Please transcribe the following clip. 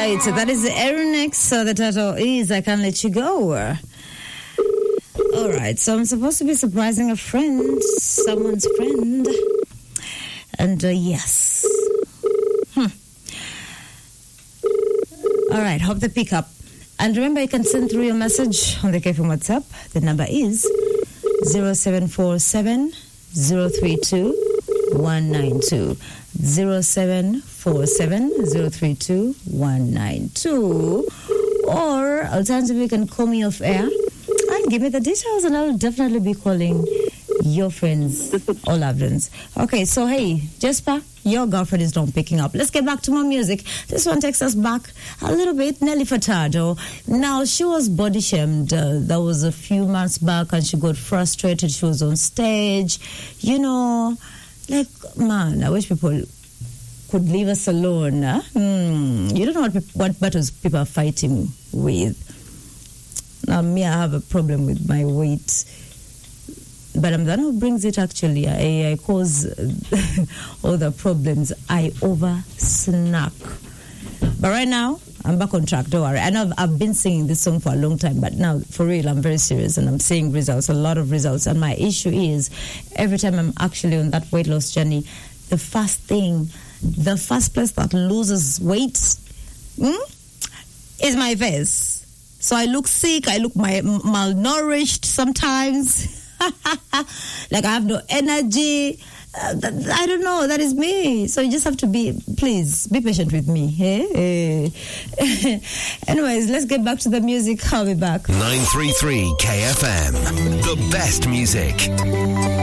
right, so that is Aaronix. So the title is I Can't Let You Go. All right, so I'm supposed to be surprising a friend, someone's friend. And yes. All right, hope they pick up. And remember, you can send through your message on the KFM WhatsApp. The number is 0747 032 192. 0747 032 192. Or alternatively, you can call me off air and give me the details, and I'll definitely be calling your friends or loved ones. Okay, so hey, Jesper, your girlfriend is not picking up. Let's get back to more music. This one takes us back a little bit. Nelly Furtado. Now, she was body shamed. That was a few months back, and she got frustrated. She was on stage. You know, like, man, I wish people could leave us alone. You don't know what battles people are fighting with. Now, me, I have a problem with my weight. But I'm the one who brings it, actually. I cause all the problems. I over-snack. But right now, I'm back on track, don't worry. I know I've been singing this song for a long time, but now, for real, I'm very serious, and I'm seeing results, a lot of results. And my issue is, every time I'm actually on that weight loss journey, the first place that loses weight is my face. So I look sick, I look malnourished sometimes. Like I have no energy. I don't know. That is me. So you just have to please be patient with me. Hey? Anyways, let's get back to the music. I'll be back. 933 KFM. The best music.